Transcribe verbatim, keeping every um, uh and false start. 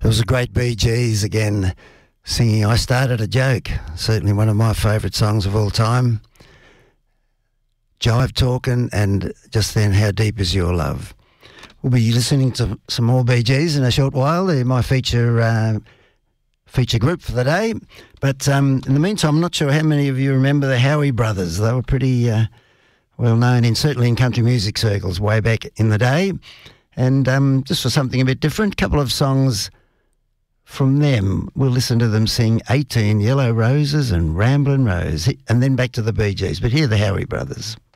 It was a great Bee Gees again singing I Started a Joke, certainly one of my favourite songs of all time. Jive Talking, and just then How Deep Is Your Love. We'll be listening to some more Bee Gees in a short while. They're my feature uh, feature group for the day. But um, in the meantime, I'm not sure how many of you remember the Howie Brothers. They were pretty uh, well known, in certainly in country music circles way back in the day. And um, just for something a bit different, a couple of songs from them. We'll listen to them sing eighteen Yellow Roses and Ramblin' Rose, and then back to the Bee Gees. But here are the Howie Brothers.